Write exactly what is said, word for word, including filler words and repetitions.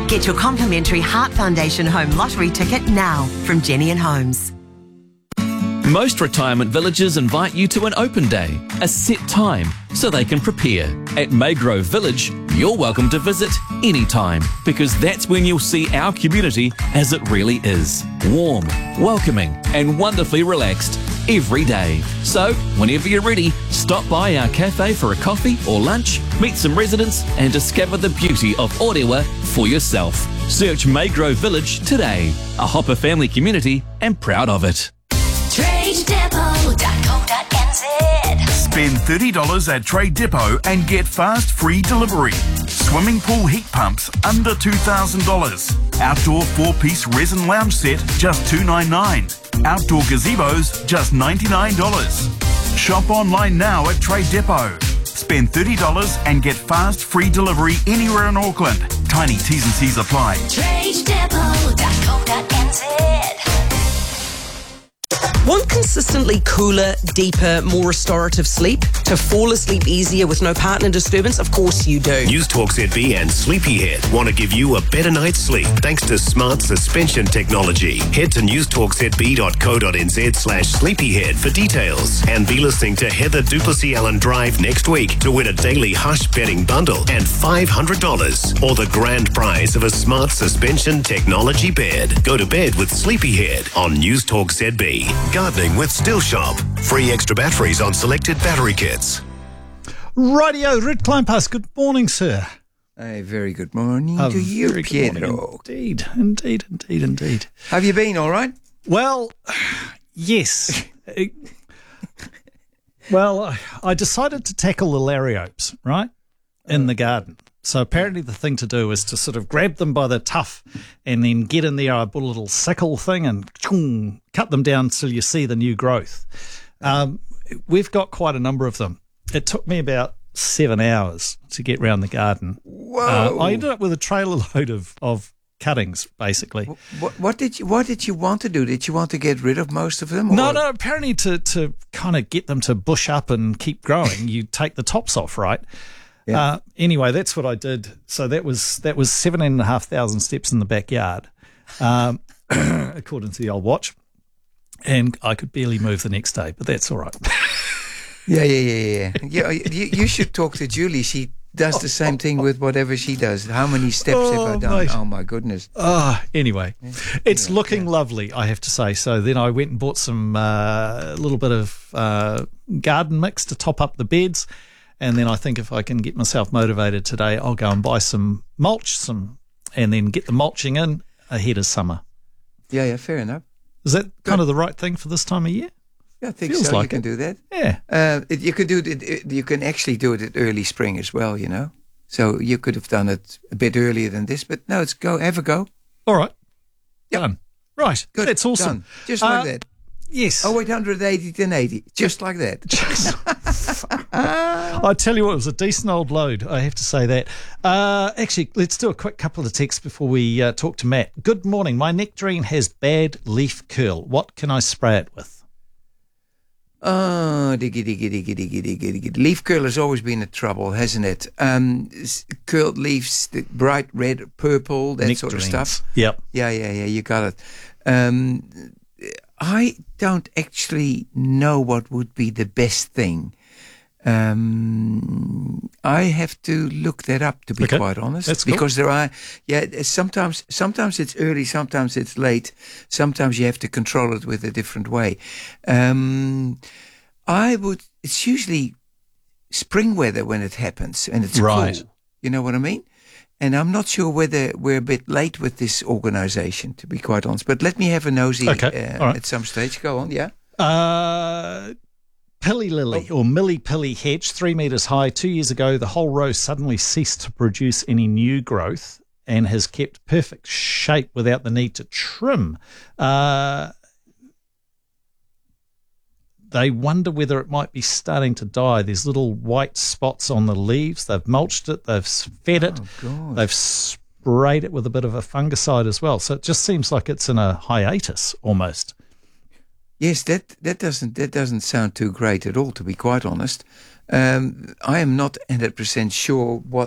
Get your complimentary Heart Foundation Home Lottery ticket now from Jenny and Homes. Most retirement villages invite you to an open day, a set time, so they can prepare. At Maygrove Village, you're welcome to visit anytime, because that's when you'll see our community as it really is. Warm, welcoming, and wonderfully relaxed every day. So, whenever you're ready, stop by our cafe for a coffee or lunch, meet some residents, and discover the beauty of Orewa for yourself. Search Maygrove Village today, a Hopper family community, and proud of it. trade depot dot co dot n z. Spend thirty dollars at Trade Depot and get fast free delivery. Swimming pool heat pumps under two thousand dollars. Outdoor four-piece resin lounge set just two ninety-nine. Outdoor gazebos just ninety-nine dollars. Shop online now at Trade Depot. Spend thirty dollars and get fast free delivery anywhere in Auckland. Tiny T's and C's apply. trade depot dot co dot n z. Want consistently cooler, deeper, more restorative sleep? To fall asleep easier with no partner disturbance? Of course you do. News Talk Z B and Sleepyhead want to give you a better night's sleep thanks to smart suspension technology. Head to newstalkzb dot co dot n z slash sleepyhead for details. And be listening to Heather Duplessis Allen Drive next week to win a daily Hush betting bundle and five hundred dollars or the grand prize of a smart suspension technology bed. Go to bed with Sleepyhead on News Talk Z B. Gardening with Still Shop. Free extra batteries on selected battery kits. Radio, Red Climb Pass, good morning, sir. A very good morning A to you, very good morning Pietro. Indeed, indeed, indeed, indeed. Have you been all right? Well, yes. It- well, I- I decided to tackle the Lariopes, right, in the garden. So apparently the thing to do is to sort of grab them by the tuft and then get in there. I bought a little sickle thing and chung, cut them down till you see the new growth. Um, we've got quite a number of them. It took me about seven hours to get round the garden. Whoa! Uh, I ended up with a trailer load of, of cuttings, basically. What, what did you What did you want to do? Did you want to get rid of most of them? No, or? no. Apparently, to to kind of get them to bush up and keep growing, you take the tops off, right? Yeah. Uh, anyway, that's what I did. So that was that was seventeen and a half thousand steps in the backyard, um, according to the old watch, and I could barely move the next day, but that's all right. Yeah, yeah, yeah, yeah. yeah you, you should talk to Julie. She does the same thing with whatever she does. How many steps Oh, have I done? mate. Oh my goodness! Ah, anyway, it's Yeah, looking yeah. lovely, I have to say. So then I went and bought some a uh, little bit of uh, garden mix to top up the beds. And then I think if I can get myself motivated today, I'll go and buy some mulch, some, and then get the mulching in ahead of summer. Yeah, yeah, fair enough. Is that kind of the right thing for this time of year? Yeah, I think Feels so. like you can it. do that. Yeah. Uh, it, you can do it, it. You can actually do it at early spring as well. You know, so you could have done it a bit earlier than this. But no, it's go. Have a go. All right. Yep. Done. Right. Good. That's awesome. Done. Just like Uh, that. Yes. Oh, eight hundred eighty to eighty. Just like that. I tell you what, it was a decent old load, I have to say that. Uh, actually, let's do a quick couple of texts before we uh, talk to Matt. Good morning. My nectarine has bad leaf curl. What can I spray it with? Oh, diggy, diggy, diggy, diggy, diggy, diggy. Leaf curl has always been a trouble, hasn't it? Um, s- curled leaves, the bright red, purple, that sort of Nectarines. stuff. Yep. Yeah, yeah, yeah, you got it. Um, I don't actually know what would be the best thing. Um, I have to look that up, to be Okay. quite honest. That's cool. Because there are, yeah, sometimes, sometimes it's early, sometimes it's late. Sometimes you have to control it with a different way. Um, I would, it's usually spring weather when it happens and it's Right. cool. You know what I mean? And I'm not sure whether we're a bit late with this organisation, to be quite honest. But let me have a nosy Okay, uh, all right. at some stage. Go on, yeah. Uh, Pilly Lily or Millie Pilly Hedge, three metres high. Two years ago, the whole row suddenly ceased to produce any new growth and has kept perfect shape without the need to trim. Uh, they wonder whether it might be starting to die. There's little white spots on the leaves. They've mulched it. They've fed it. Oh, God. They've sprayed it with a bit of a fungicide as well. So it just seems like it's in a hiatus almost. Yes, that, that doesn't that doesn't sound too great at all, to be quite honest. Um, I am not one hundred percent sure what